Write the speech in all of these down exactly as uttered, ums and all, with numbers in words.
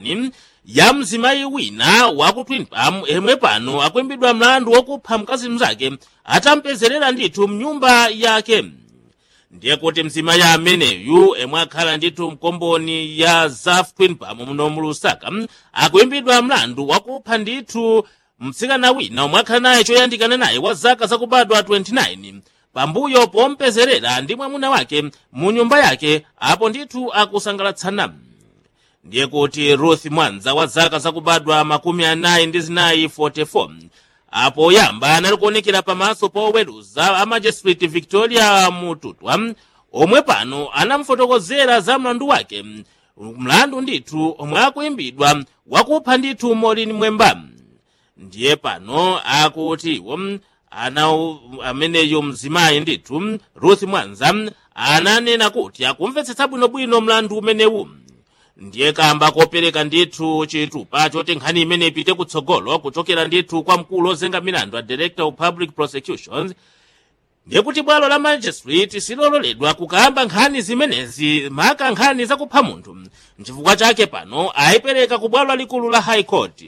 ya mzimayi wina waku Twin Palm emwe pano akuimbidwa mlandu wokupha mkazi mzake atampezerera ndithu mnyumba yake. Ndiye kuti mzimayi ameneyu emwe akhala ndithu mkomboni ya Zaf Twin Palm muno mu Lusaka akuimbidwa mlandu wakupha ndithu mtsikana wina omwe akhala naye choyandikana naye wa zaka zakubadwa twenty-nine pambuyo pompezerera ndi mwamuna wake mu nyumba yake apo ndithu akusangalatsana. Ndiye kuti Ruth Mwanza wa zaka zakubadwa makumi anayi ndi zinayi forty-four apo yamba analikuonekera pamaso poweruza a Magistrate Victoria Mututwa omwe pano anamfotokozera za mlandu wake, mlandu ndithu omwe akuimbidwa wakupha ndithu Maureen Mwemba. Ndiye pano akutiwo ana ameneyo mzimayi ndithu Ruth Mwanza ananena kuti akumvetsetsa bwinobwino mlandu umenewu. Ndiye kamba kopereka ndithu chitupa choti nkhani imene ipite kutsogolo kuchokera ndithu kwa mkulu ozenga milandu a Director of Public Prosecutions. Ndiye kuti bwalo la Magistrate silololedwa kukamba nkhani zimenezi maka nkhani zakupha munthu, nchifukwa chake pano ayipereka ku bwalo likulu la High Court.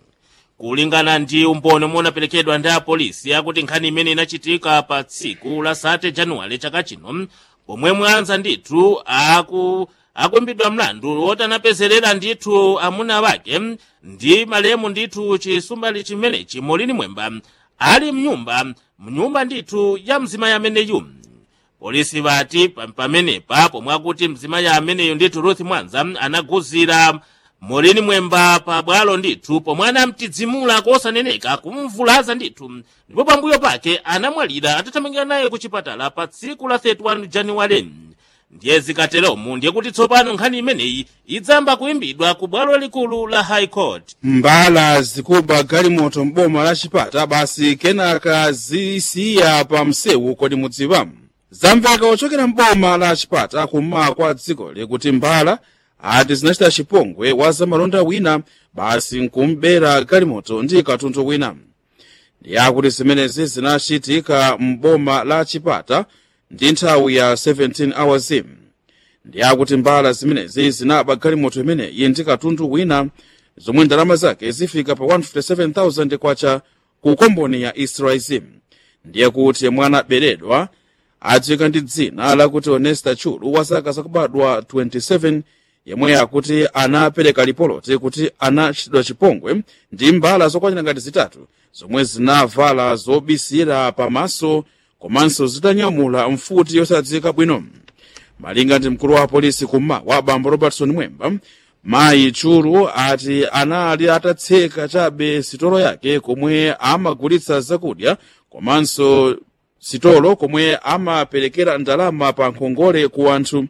Kulingana ndi umboni omwe unaperekedwa ndi apolisi akuti nkhani imene inachitika pa tsiku la thirty January chaka chino pomwe Mwanza ndithu aku akuimbidwa mlandu woti anapezerera ndithu amuna wake ndi malemu ndithu chisumbali chimenechi Maureen Mwemba ali mnyumba mnyumba ndithu ya mzimayi ameneyu. Polisi bati pamenepa pomwe akuti mzimayi ameneyu ndithu Ruth Mwanza anaguzira Maureen Mwemba pa bwalo ndithu pomwe anamtidzimula kosaneneka kumvulaza ndithu, ndipo pambuyo pake anamwalira atathamangira naye ku chipatala pa tsiku la thirty-one January. Ndiye zikatelomu ndiye kuti tsopano nkhani imeneyi idzamba kuimbidwa ku bwalo likulu la High Court. Mbala zikuba galimoto mboma la Chipata basi kenaka zisiya pa msewu kodi mudziwa. Zamveka ochokera mboma la Chipata kummawa kwa dziko likuti mbala ati zinachita chipongwe wa zamalonda wina basi nkumbera galimoto ndi katundu wina. Ndiye akuti zimenezi zinachitika mboma la Chipata ndi nthawi ya seventeen hours. Ndiye akuti mbala zimenezi zinaba galimoto imeneyi ndi katundu wina zomwe ndalama zake zifika pa one hundred fifty-seven thousand kwacha ku komboni ya Israel. Ndiye kuti mwana beredwa adziwika ndi dzina lakuti Honesta Chulu wa zaka zakubadwa twenty-seven yemwe akuti anapereka ripoti kuti anachitidwa chipongwe ndi mbala zokwanira ngati zitatu zomwe zinavala zobisira pamaso komanso zitanyamula mfuti yosadziwika bwino. Malinga ndi mkulu wa polisi kummawa Bambo Robertson Mwemba, mayi Chulu ati anali atatseka chabe sitolo yake komwe amagulitsa zakudya komanso sitolo komwe amaperekera ndalama pa nkhongole ku anthu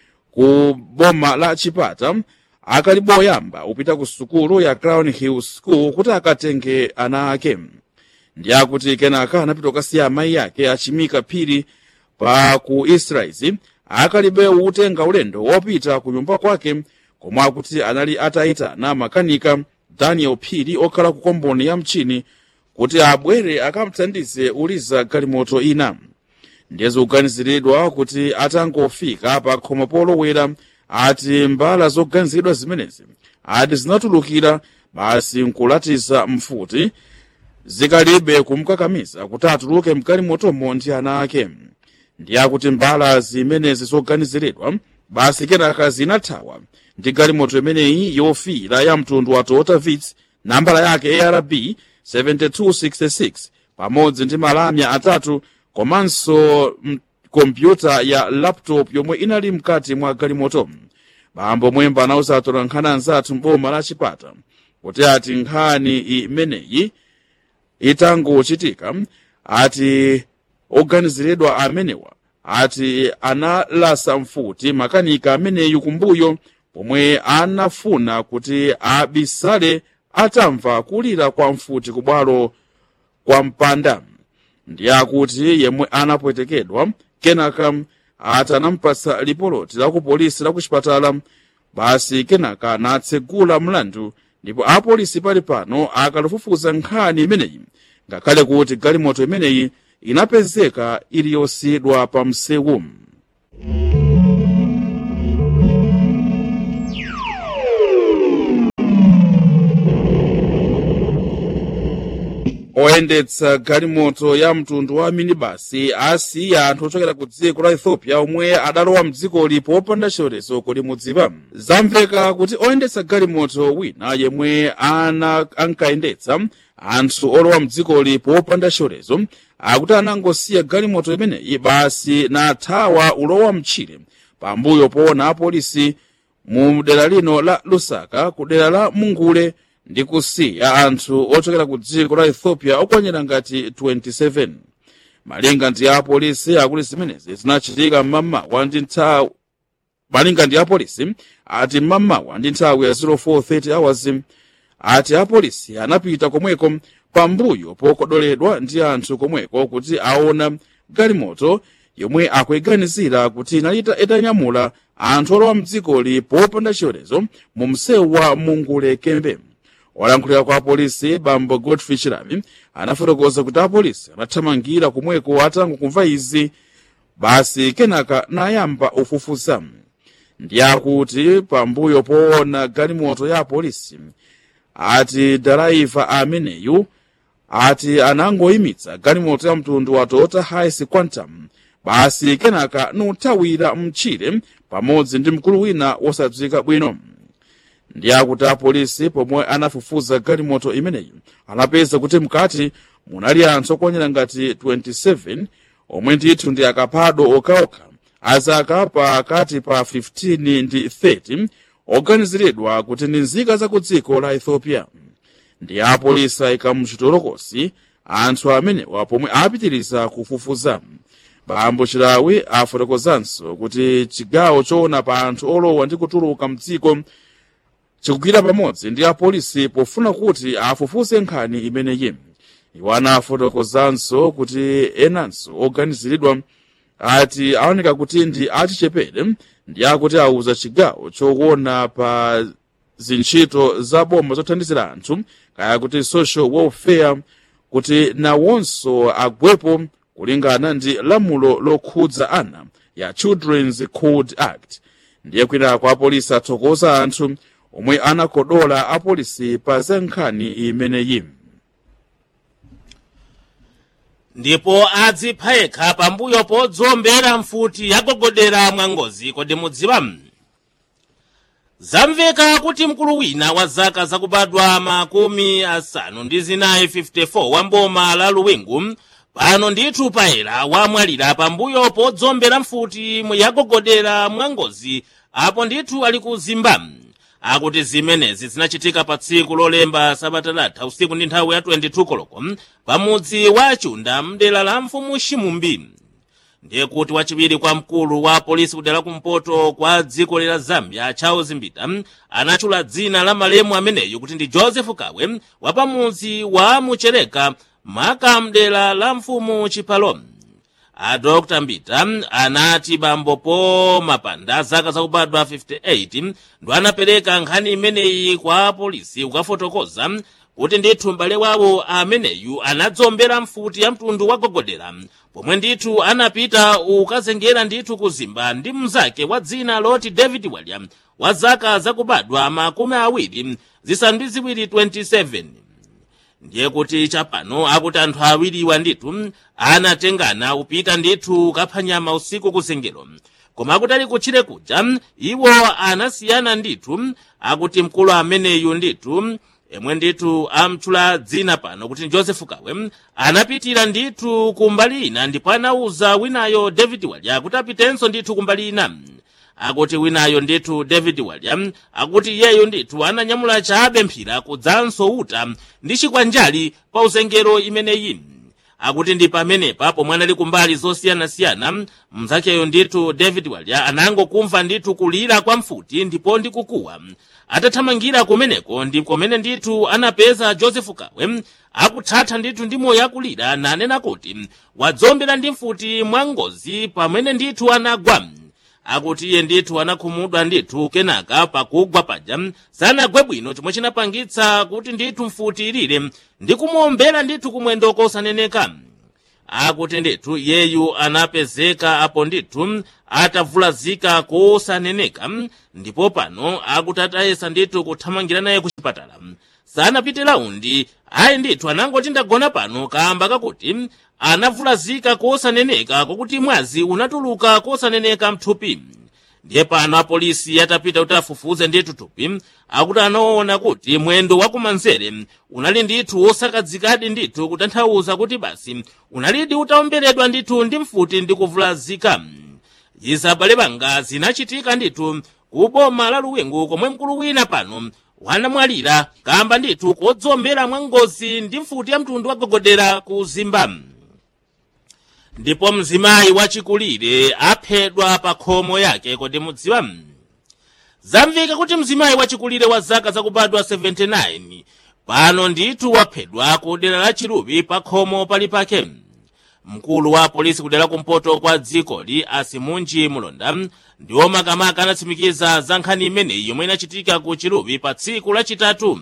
ku boma la Chipata akaliboyamba upita ku sukulu ya Crown Hill School kuti akatenge ana ake. Ndiye akuti kenaka anapita kasiya amayi yake achimika phiri pa ku Israeli akalibe utenga ulendo wopita ku nyumba kwake komwe akuti anali atayitana makanika Daniel Phiri okhala ku komboni ya mchini kuti abwere akamthandize uliza galimoto ina. Ndiye zoganiziridwa kuti atangofika pa khomo polowera ati mbala zoganiziridwa zimenezi ati zinatulukira basi nkulatiza mfuti zikalibe kumkakamiza kuti atuluke mgalimotomo ndi ana ake. Ndiye akuti mbala zimenezi zoganiziridwa basi kenaka zinathawa ndi galimoto imeneyi yofira ya mtundu wa Toyota Vitz nambala yake A R B seven two six six pamodzi ndi malamya atatu komanso kompyuta ya laptop yomwe inali mkati mwa galimoto. Bambo Mwemba anauza atolankhani anzathu mboma la Chipata kuti ati nkhani imeneyi itangochitika ati oganiziridwa amenewa ati analasa mfuti makanika ameneyu kumbuyo pomwe anafuna kuti abisale atamva kulira kwa mfuti kubwalo kwa mpanda. Ndiye akuti yemwe anapwetekedwa kenaka ati anampasa ripoti la ku polisi la ku chipatala basi kenaka natsegula mlandu ndipo apolisi pali pano akalufufuza nkhani imeneyi ngakhale kuti galimoto imeneyi inapezeka iliyosidwa pa msewu. oyendetsa galimoto ya mtundu wa minibasi asiya anthu ochokera ku dziko la Ethiopia omwe adalowa mdzikoli popanda chilolezo kodi mudziwa. Zamveka kuti oyendetsa galimoto wina yemwe ana ankayendetsa anthu olowa mdzikoli popanda chilolezo akuti anangosiya galimoto imeneyi basi nathawa ulowa mtchire pambuyo poona apolisi mu dera lino la Lusaka ku dera la Mungule ndi kusiya anthu ochokera ku dziko la Ethiopia okwanira ngati twenty-seven. Malinga ndi apolisi akuti zimenezi zinachitika mmamawa ndi nthawi malinga ndi apolisi ati mmamawa ndi nthawi ya zero four thirty hours ati apolisi anapita komweko pambuyo pokodoledwa ndi anthu komweko kuti aona galimoto yomwe akuiganizira kuti inalita itanyamula anthu olowa mdzikoli popanda chilolezo mu msewu wa Mungule Kembe. Olankhulira kwa apolisi Bambo Godfrey Chirami anafotokoza kuti apolisi anathamangira komweko atangokumva izi basi kenaka nayamba ufufuza. Ndi akuti pambuyo poona galimoto ya apolisi ati driver ameneyu ati anangoyimitsa galimoto ya mtundu wa Toyota Hiace Quantum basi kenaka nuthawira mtchire pamodzi ndi mkulu wina wosadziwika bwino. Ndi akuti apolisi pomwe anafufuza galimoto imeneyi anapeza kuti mkati munali anthu okwanira ngati twenty-seven omwe ndithu ndi akaphado okaokha azaka pakati pa fifteen ndi thirty oganiziridwa kuti ndi nzika za ku dziko la Ethiopia. Ndi apolisi ayika mchitolokosi anthu amenewa pomwe apitiriza kufufuza. Bambo Chirawi afotokozanso kuti chigawo choona pa anthu olowa ndi kutuluka mdziko chikugwira pamodzi ndi apolisi pofuna kuti afufuze nkhani imeneyi. Iwo anafotokozanso kuti enanso oganiziridwa ati aoneka kuti ndi achichepere ndi akuti auza chigawo choona pa zintchito za boma zothandizira anthu kaya kuti social welfare kuti nawonso agwepo kulingana ndi lamulo lokhudza ana ya Children's Code Act. Ndiye kwina kwa apolisi athokoza anthu omwe anakodola apolisi pa zenkhani imeneyi. Ndipo adzipha yekha pambuyo podzombera mfuti yagogodera mwangozi kodi mudziwa. Zamveka kuti mkulu wina wa zaka zakubadwa makumi asanu ndi zinayi fifty-four wa mboma la Luwingu pano ndithu paera wamwalira pambuyo podzombera mfuti yagogodera mwangozi apo ndithu ali ku Zimba. Akuti zimenezi zinachitika pa tsiku lolemba Sabata latha usiku ndi nthawi ya twenty-two koloko pamudzi wa Chunda mdera la Mfumu Shimumbi. Ndiye kuti wachiwiri kwa mkulu wa polisi kudera kumpoto kwa dziko la Zambia Charles Mbita anachula dzina la malemu ameneyo kuti ndi Joseph Kawe wa pamudzi wa Muchereka maka mdera la Mfumu Chipalo. A Doctor Mbita anati bambo po mapanda zaka zakubadwa fifty-eight ndo anapereka nkhani imeneyi kwa polisi ukafotokoza kuti ndithu mbale wawo ameneyu anadzombera mfuti ya mtundu wa gogodera pomwe ndithu anapita ukazengera ndithu ku Zimba ndi mzake wa dzina loti David William wa zaka zakubadwa makumi awiri zisanu ndi ziwiri twenty-seven. Ndiye kuti chapano akuti anthu awiriwa ndithu anatengana upita ndithu kaphanyama usiku kuzengero. Koma akuti ali kutchire kuja iwo anasiyana ndithu akuti mkulu ameneyu ndithu emwe ndithu amchula dzina pano kuti Joseph Kawe anapitira ndithu kumbali ina ndipo anauza winayo David William kuti apitenso ndithu kumbali ina. Akuti winayo ndithu David William akuti yeyo ndithu ananyamula chabe mphira kudzanso uta ndi chikwanjali pa uzengero imeneyi. Akuti ndi pamenepa pomwe anali kumbali zosiyanasiyana mzakeyo ndithu David William anangokumva ndithu kulira kwa mfuti ndipo ndi kukuwa. Atathamangira kumeneko ndi kumene ndithu anapeza Joseph Kawe akuthatha ndithu ndi moyo akulira nanena kuti wadzombera ndi mfuti mwangozi pamene ndithu anagwa. Akuti iye ndithu anakhumudwa ndithu kenaka pakugwa paja sanagwe bwino chomwe chinapangitsa kuti ndithu mfuti ilire ndi kumuombera ndithu kumwendo kosaneneka. akuti ndithu yeyu anapezeka apo ndithu atavulazika kosaneneka, ndipo pano akuti atayesa ndithu kuthamangira naye ku chipatala. Sanapite laundi ayi ndithu anangoti ndagona pano kamba kakuti anavulazika kosaneneka kokuti mwazi unatuluka kosaneneka mthupi. Ndiye pano apolisi atapita kuti afufuze ndithu thupi, akuti anaona kuti mwendo wakumanzere unali ndithu wosakadzikadi ndithu kutanthauza kuti basi unalidi utaomberedwa ndithu ndi mfuti ndi kuvulazika. Izi abale banga zinachitika ndithu ku boma la Luwengo komwe mkulu wina pano wanamwalira kamba ndithu kodzombera mwa ngozi ndi mfuti ya mtundu wa gogodera ku Zimba. Ndipo mzimayi wachikulire aphedwa pa khomo yake. Kodi mudziwa? Zamveka kuti mzimayi wachikulire wa zaka zakubadwa seventy nine pano ndithu waphedwa ku dera la Chiluvi pa khomo pali pake. Mkulu wa polisi kudera kumpoto kwa dzikoli Asimunji Mulonda ndiwo makamaka anatsimikiza za nkhani imeneyi yomwe inachitika ku Chiluvi pa tsiku lachitatu.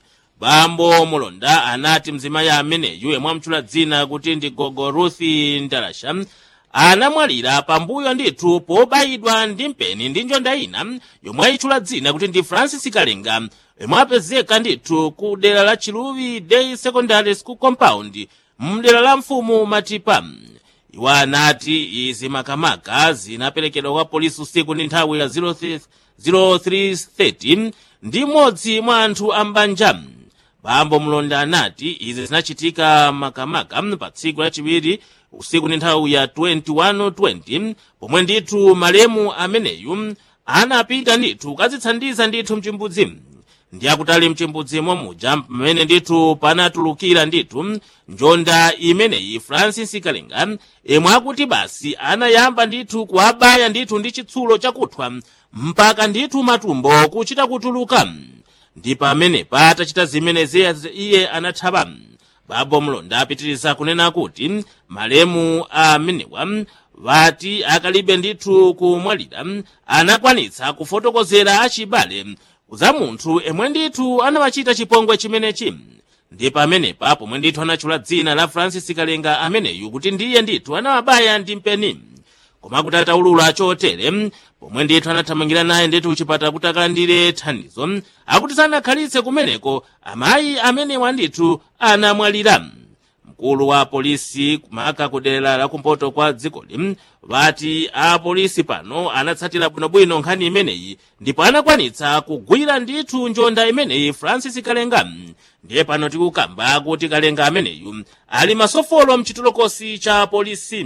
Bambo Mulonda anati mzimayi ameneyu yemwe amutchula dzina kuti ndi Gogo Ruthi Ndalasha anamwalira pambuyo ndithu pobayidwa ndi mpeni ndi njonda ina yomwe ayitchula dzina kuti ndi Francis Kalenga yomwe apezeka ndithu ku dera la Chiluvi Day Secondary School Compound mdera la mfumu Matipa. Iwo anati izi makamaka zinaperekedwa kwa polisi usiku ndi nthawi ya zero three thirty ndi modzi mwa anthu ambanja. Bambo Mulonda anati izi zinachitika makamaka pa tsiku lachiwiri usiku ndi nthawi ya twenty-one twenty pomwe ndithu malemu ameneyu anapita ndithu kazitsandiza ndithu mchimbudzi. Ndi akutali mchimbudzi momuja pamene ndithu panatulukira ndithu njonda imeneyi Francis Kalenga yemwe akuti basi anayamba ndithu kuabaya ndithu ndi chitsulo chakuthwa mpaka ndithu matumbo kuchita kutuluka. Ndi pamene patachita zimenezi iye anathaba. Bambo Mulonda apitiriza kunena kuti malemu amenewa vati akalibe ndithu kumwalira anakwanitsa kufotokozera achibale za munthu emwe ndithu anawachita chipongwe chimenechi. Ndi pamenepa pomwe ndithu anatchula dzina la Francis Kalenga ameneyu kuti ndiye ndithu anawabaya ndi mpeni. Koma kuti ataulula chotere pomwe ndithu anathamangira naye ndithu kuchipatala kuti akalandire thandizo, akuti sanakhalitse kumeneko amayi amenewa ndithu anamwalira. Mkulu wa polisi kumaka kudera la kumpoto kwa dzikoli vati apolisi pano anatsatira bwinobwino nkhani imeneyi ndipo anakwanitsa kugwira ndithu njonda imeneyi Francis Kalenga. Ndiye pano tikukamba kuti Kalenga ameneyu ali masofolo mchitolokosi cha polisi.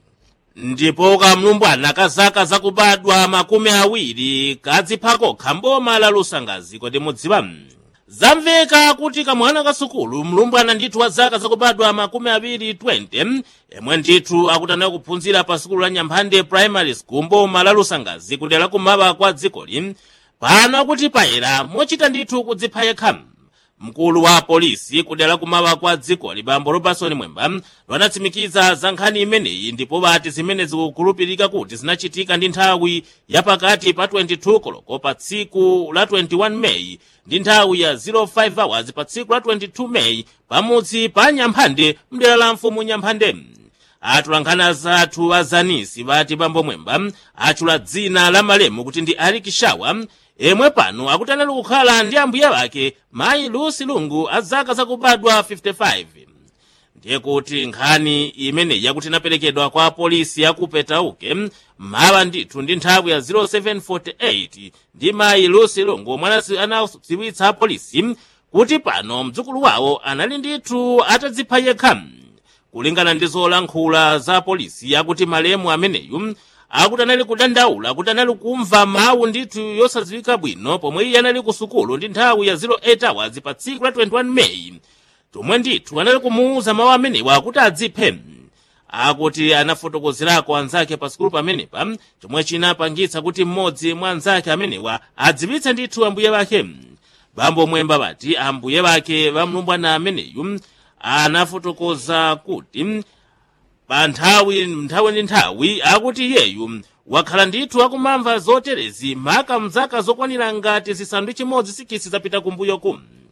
Ndipo kamlumbwana kazaka zakubadwa makumi awiri kadziphako khamboma la Lusangazi. Kodi mudziwa? Zamveka kuti kamwana kasukulu mlumbwana ndithu wa zaka zakubadwa makumi awiri twenty emwe ndithu akutanayo kuphunzira pa sukulu la Nyamphande Primary School mboma la Lusangazi kudera kumaba kwa dzikoli pano akuti payera mochita ndithu kudzipha yekha. Mkulu wa polisi kudera kumaba kwa dzikoli Bambo Robertson Mwemba wanatsimikiza za nkhani imeneyi ndipo vati zimene zikukhulupirika kuti zinachitika ndi nthawi yapakati pa twenty-two koloko pa tsiku la twenty-one May ndi nthawi ya zero five hours pa tsiku la twenty-two May pamudzi pa Nyamphande mdera la mfumu Nyamphande. Atulankhana zathu azanisi vati Bambo Mwemba achula dzina la malemu kuti ndi Arikishawa emwe pano akuti anali kukhala ndi ambuye wake mayi Lucy Lungu azaka zakubadwa fifty-five. Ndiye kuti nkhani imeneyi yakuti inaperekedwa kwa polisi ya Kupetauke mawa ndithu ndi nthawi ya zero seven forty-eight ndi mayi Lucy Lungu mwana anadziwitsa polisi kuti pano mdzukulu wawo anali ndithu atadzipha yekha. Kulingana ndi zolankhula za polisi yakuti malemu ameneyu akuti anali kudandaula kuti anali kumva mawu ndithu yosadziwika bwino pomwe iye anali ku sukulu ndi nthawi ya zero eight hours pa tsiku la twenty-one May tomwe ndithu anali kumuwuza mawu amenewa kuti adziphe. Akuti anafotokozerako anzake pa sukulu pamenepa chomwe chinapangitsa kuti mmodzi mwa anzake amenewa adziwitse ndithu ambuye wake. Bambo Mwemba vati ambuye wake vamlumbwana ameneyu anafotokoza kuti pa nthawi nthawi ndi nthawi akuti yeyu wakhala ndithu akumamva zoterezi maka mzaka zokwanira ngati zisanu ndi chimodzi sikisi zapita kumbuyoku.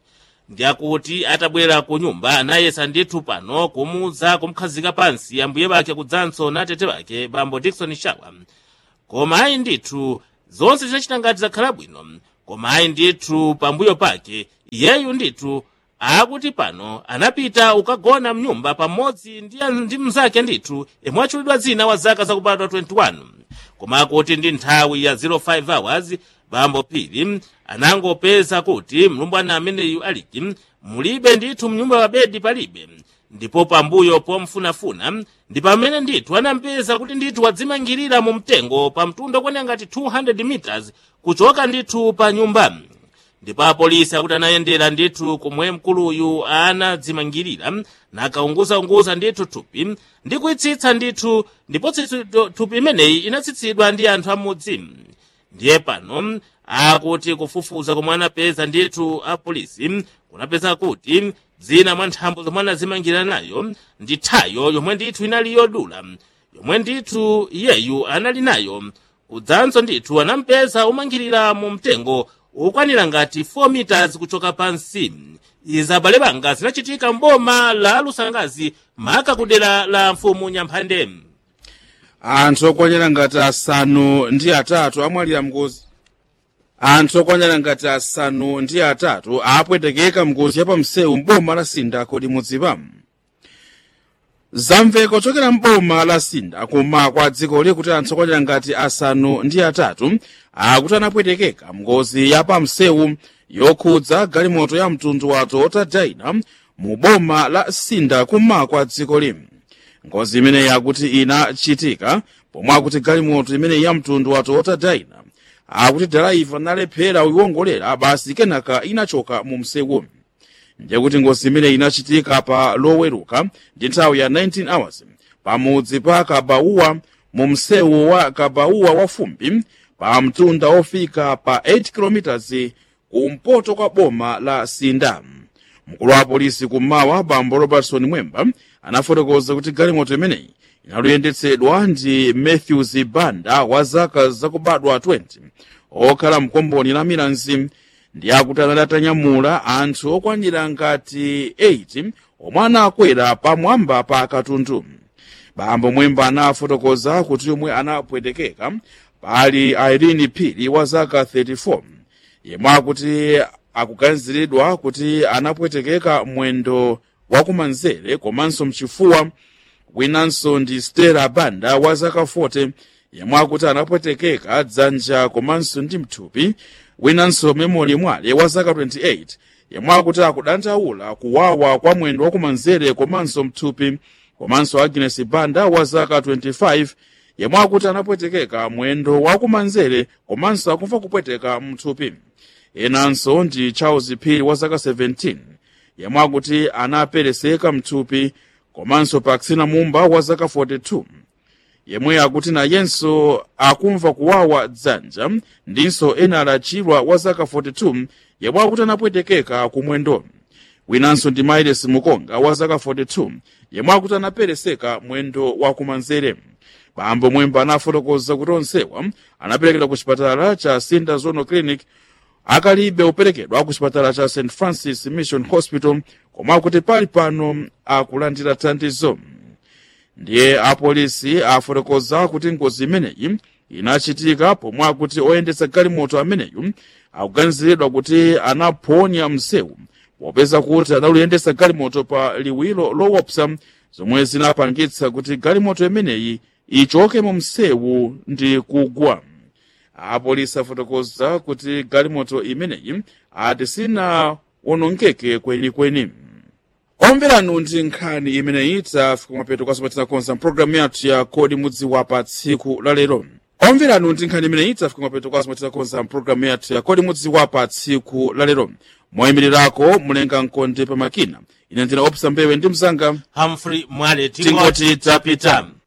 ndiyakuti atabwera ku nyumba anayesa ndithu pano kumuza kumkhazika pansi ambuye bake kudzanso na tete bake bambo Dickson Shawa. Koma ayi ndithu zonse zinachita ngati zakhala bwino, koma ayi ndithu pambuyo pake iyeyu ndithu akuti pano anapita ukagona mnyumba pamodzi ndi ndi mnzake ndithu yemwe achulidwa dzina wa zaka zakubadwa twenty-one. Koma akuti ndi nthawi ya zero five hours bambo Phiri anangopeza kuti mlumbwana ameneyu aliki mulibe ndithu mnyumba wa bedi palibe, ndipo pambuyo pomfunafuna ndi pamene ndithu anampeza kuti ndithu wadzimangirira mu mtengo pa mtunda kwene ngati two hundred meters kuchoka ndithu pa nyumba. Ndipo apolisi akuti anayendera ndithu kumwe mkuluyu anadzimangirira nakaunguza-unguza ndithu thupi ndi kuitsitsa ndithu, ndipo thupi imeneyi inatsitsidwa ndi anthu amudzi. Ndiye pano akuti kufufuza komwe anapeza ndithu apolisi kunapeza kuti zina mwa nthambo zomwe anadzimangirira nayo ndi thayo yomwe ndithu inali yodula yomwe ndithu iyeyu anali nayo, kudzanso ndithu anampeza umangirira mu mtengo ukwanira ngati four meters kuchoka pansi. Izi abale banga zinachitika mboma la Lusangazi maka kudera la mfumu Nyamphande. Anthu okwanira ngati asanu ndi atatu amwalira mngozi. Anthu okwanira ngati asanu ndi atatu apwetekeka mngozi ya pamsewu mboma la Sinda kodi mudziwa. Zamveka ochokera mboma la Sinda kuma kwa dziko likuti anthu okwanira ngati asanu ndi atatu akuti anapwetekeka mngozi ya pamsewu yokhudza galimoto ya mtundu wa Toyota Dyna mu boma la Sinda kuma kwa dziko lino. Ngozi imene yakuti inachitika pomwe akuti galimoto imene ya mtundu wa Toyota Dyna akuti driver analephera kuyiwongolera basi kenaka inachoka mu msewu. Ndiye kuti ngozi imene inachitika pa Loweruka ndi nthawi ya nineteen hours pamudzi pa Kabauwa mu msewu wa Kabauwa wa Fumbi pa mtunda ofika pa eight kilometers kumpoto kwa boma la Sinda. Mkulu wa polisi kummawa bambo Robertson Mwemba anafotokoza kuti galimoto imeneyi inaluyendetsedwa ndi Matthews Banda wa zaka zakubadwa twenty okhala mkomboni la Milanzi, ndi akuti anatanyamula anthu okwanira ngati eight omwe anakwera pamwamba pa katundu. Bambo Mwemba anafotokoza kuti yomwe anapwetekeka pali Irene Phiri wa zaka thirty-four yemwe akuti akuganiziridwa kuti anapwetekeka mwendo wakumanzere komanso mchifuwa. Winanso ndi Stella Banda wa zaka forty yemwe akuti anapwetekeka dzanja komanso ndi mthupi. Winanso Memory Mwale wa zaka twenty-eight yemwe akuti akudandaula kuwawa kwa mwendo wakumanzere komanso mthupi. Komanso Agnes Banda wa zaka twenty-five yemwe akuti anapwetekeka mwendo wakumanzere komanso akumva kupweteka mthupi. Enanso ndi Charles Phiri wa zaka seventeen yemwe akuti anapereseka mthupi, komanso Paxina Mumba wa zaka forty-two yemwe akuti nayenso akumva kuwawa dzanja, ndinso Enala Chirwa wa zaka forty-two yemwe akuti anapwetekeka kumwendo. Winanso ndi Miles Mukonga wa zaka forty-two yemwe akuti anapereseka mwendo wakumanzere. Bambo Mwemba anafotokoza kuti onsewa anaperekedwa ku chipatala cha Sinda Zonal Clinic, akalibe uperekedwa ku chipatala cha Saint Francis Mission Hospital koma akuti pali pano akulandira thandizo. Ndiye apolisi afotokoza kuti ngozi imeneyi inachitika pomwe akuti oyendetsa galimoto ameneyu akuganiziridwa kuti anaphonya msewu popeza kuti analuyendetsa galimoto pa liwiro lowopsa zomwe zinapangitsa kuti galimoto imeneyi ichoke mu msewu ndi kugwa. Apolisi afotokoza kuti galimoto imeneyi ati sinawonongeke kwenikweni. Omveranu ndi nkhani imeneyi tafika mapeto kwasomatina konza programu yathu ya Kodi Mudziwa pa tsiku la lero. Omveranu ndi nkhani imeneyi tafika mapeto kwasomatina konza programu yathu ya Kodi Mudziwa pa tsiku la lero. Moyimirirako Mulenga Nkonde pa makina. Ine ndina Opsa Mbewe ndi mzanga Humphrey Mwale tingoti tapita.